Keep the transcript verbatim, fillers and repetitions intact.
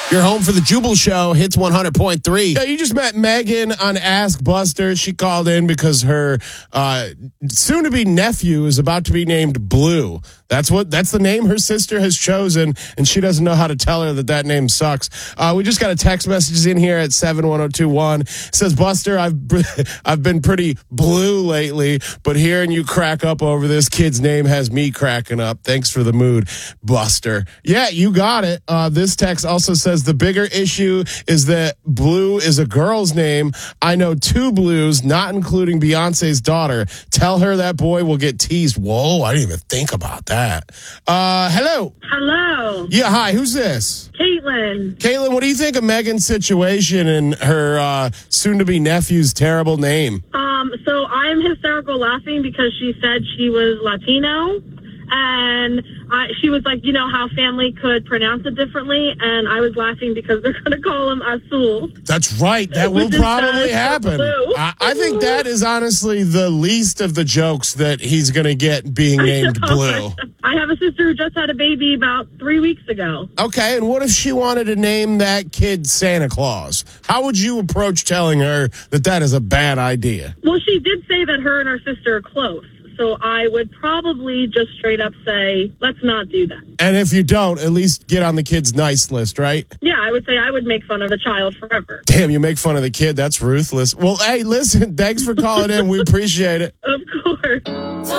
You're home for the Jubal Show, Hits one hundred point three. Yeah, you just met Megan on Ask Buster. She called in because her uh, soon-to-be nephew is about to be named Blue. That's what. That's the name her sister has chosen, and she doesn't know how to tell her that that name sucks. Uh, we just got a text message in here at seven one zero two one. It says, Buster, I've I've been pretty blue lately, but hearing you crack up over this kid's name has me cracking up. Thanks for the mood, Buster. Yeah, you got it. Uh, this text also says the bigger issue is that Blue is a girl's name. I know two Blues, not including Beyonce's daughter. Tell her that boy will get teased. Whoa, I didn't even think about that. Uh, hello. Hello. Yeah, hi. Who's this? Caitlin. Caitlin, what do you think of Megan's situation and her uh, soon-to-be nephew's terrible name? Um, so I'm hysterical laughing because she said she was Latino. And I, she was like, you know how family could pronounce it differently? And I was laughing because they're going to call him Azul. That's right. That will probably happen. I, I think that is honestly the least of the jokes that he's going to get being named Blue. I have a sister who just had a baby about three weeks ago. Okay, and what if she wanted to name that kid Santa Claus? How would you approach telling her that that is a bad idea? Well, she did say that her and her sister are close. So I would probably just straight up say, let's not do that. And if you don't, at least get on the kid's nice list, right? Yeah, I would say I would make fun of the child forever. Damn, you make fun of the kid. That's ruthless. Well, hey, listen, thanks for calling in. We appreciate it. Of course.